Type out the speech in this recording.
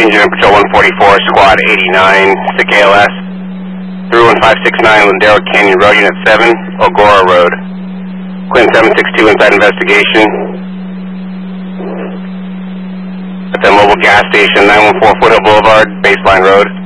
Danger in Patrol 144, Squad 89, SIC ALS. Through 1569 Lindero Canyon Road, Unit 7, Ogora Road. Quinn 762 inside investigation. At the mobile gas station, 914 Foothill Boulevard, Baseline Road.